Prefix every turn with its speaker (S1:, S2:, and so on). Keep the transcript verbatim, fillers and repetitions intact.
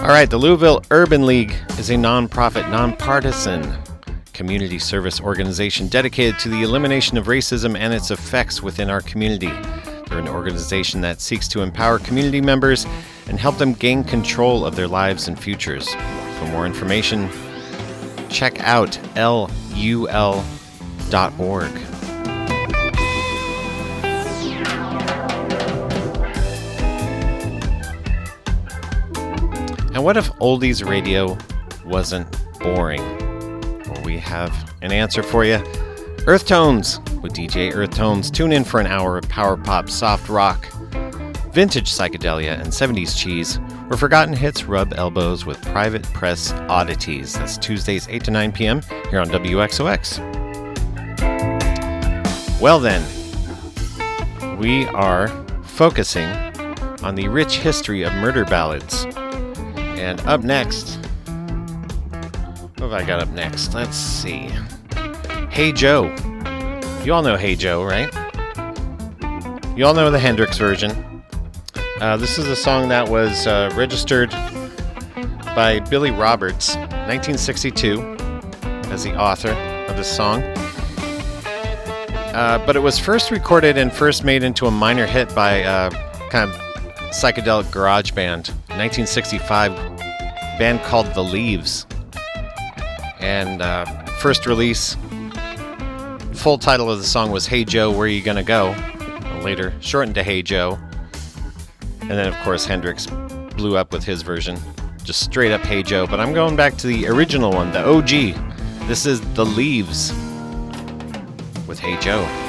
S1: All right, the Louisville Urban League is a nonprofit, nonpartisan community service organization dedicated to the elimination of racism and its effects within our community. They're an organization that seeks to empower community members and help them gain control of their lives and futures. For more information, check out L U L dot org. And what if oldies radio wasn't boring? Well, we have an answer for you. Earth Tones with D J Earth Tones. Tune in for an hour of power pop, soft rock, vintage psychedelia, and seventies cheese, where forgotten hits rub elbows with Private Press oddities. That's Tuesdays, eight to nine p.m. here on W X O X. Well then, we are focusing on the rich history of murder ballads. And up next, what have I got up next? Let's see. Hey Joe. You all know Hey Joe, right? You all know the Hendrix version. Uh, this is a song that was uh, registered by Billy Roberts, nineteen sixty-two, as the author of this song. Uh, but it was first recorded and first made into a minor hit by uh, kind of psychedelic garage band, nineteen sixty-five, band called The Leaves. And uh, first release, full title of the song was Hey Joe, Where You Gonna Go? Later shortened to Hey Joe. And then of course Hendrix blew up with his version, just straight up Hey Joe. But I'm going back to the original one, the O G. This is The Leaves with Hey Joe.